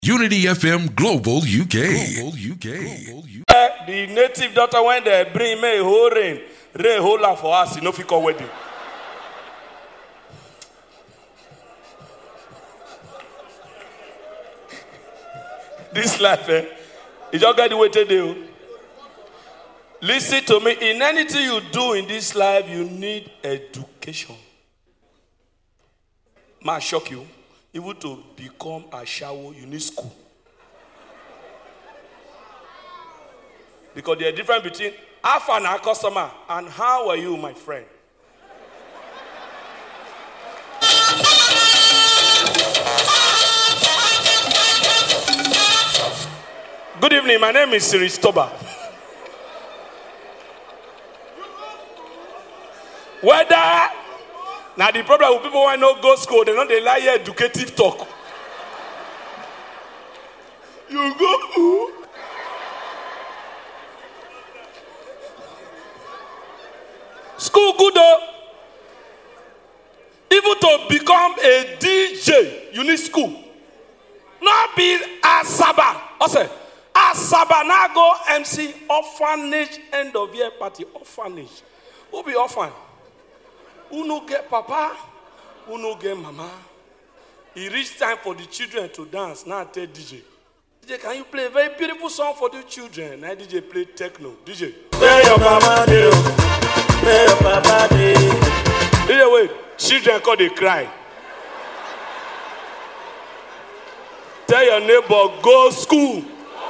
Unity FM Global UK. The native daughter when they bring me whole rain hold up for us, you know, for wedding. This life, you just got the way to do. Listen to me. In anything you do in this life, you need education. Might shock you. Even to become a shawo, you need school. Because there's a difference between half an hour customer and how are you, my friend? Good evening, my name is Siri Stoba. Whether now the problem with people who don't go school, they don't like educative talk. You go who? School good though. Even to become a DJ, you need school. Not be a Saba. Also, a Saba now go MC orphanage end of year party. Orphanage. Who be orphan? Who no get papa? Who no get mama? It reach time for the children to dance. Now I tell DJ. DJ, can you play a very beautiful song for the children? Now DJ play techno. DJ. Play your mama deal. Play your papa deal. DJ wait. Children call they cry. Tell your neighbor, go school.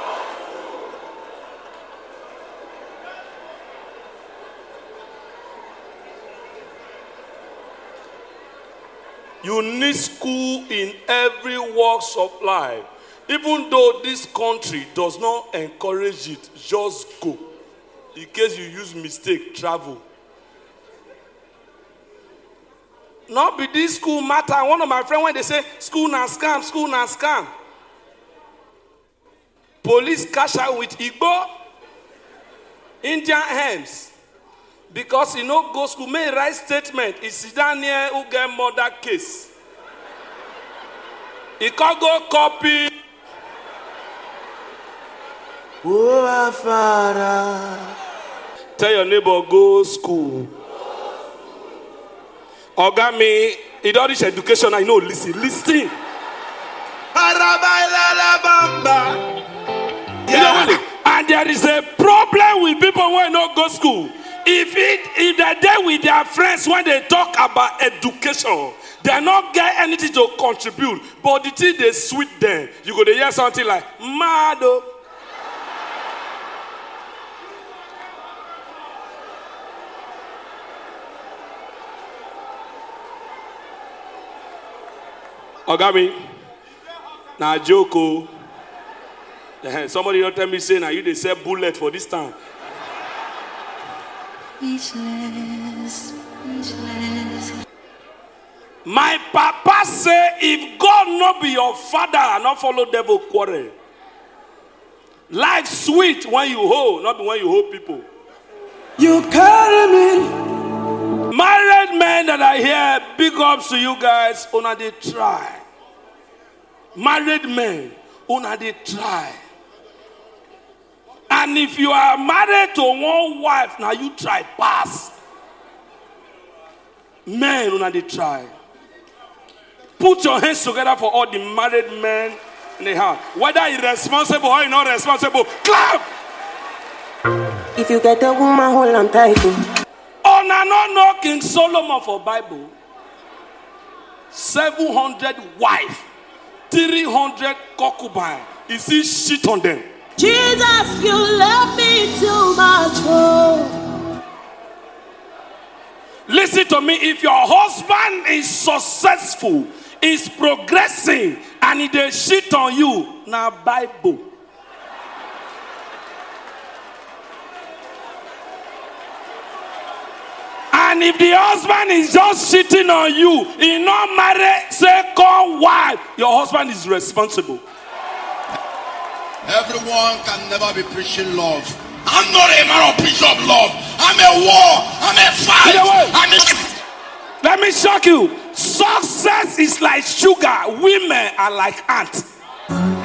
You need school in every walks of life. Even though this country does not encourage it, just go. In case you use mistake, travel. Not be this school matter. One of my friends, when they say school na scam, school na scam. Police cash out with Igbo, Indian hymns. Because you know, go school, may write statement. It's Daniel who get murder case. He can go copy. Tell your neighbor, go school. Ogami, he don't reach education, I know, listen. Yeah. And there is a problem with people who don't go school. If they're there with their friends when they talk about education, they not get anything to contribute. But the thing they sweet them, you go to hear something like Mado. Ogami, now Joko. Somebody don't tell me say now you they sell bullet for this time. Speechless. My papa say, if God not be your father, and not follow devil quarrel. Life sweet when you hold, not when you hold people. You carry me. Married men that are here, big ups to you guys. Una they try. Married men, una they try. And if you are married to one wife, now you try pass. Men, una they try. Put your hands together for all the married men in the house. Whether irresponsible or not responsible, clap. If you get a woman, hold on tight. Oh, no, King Solomon for Bible. 700 wife, 300 concubine. Is he shit on them? Jesus, you love me too much. Oh. Listen to me. If your husband is successful, is progressing, and if they shit on you, now Bible. And if the husband is just shitting on you, he not marry second wife, your husband is responsible. Everyone can never be preaching love. I'm not a man of preach of love. I'm a war. I'm a fight. Let me shock you. Success is like sugar. Women are like ants.